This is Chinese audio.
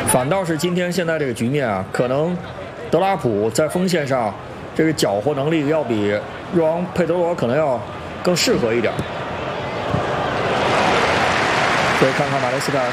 反倒是今天现在这个局面啊，可能德拉普在锋线上这个缴获能力要比若昂佩德罗可能要更适合一点。所以看看马雷斯卡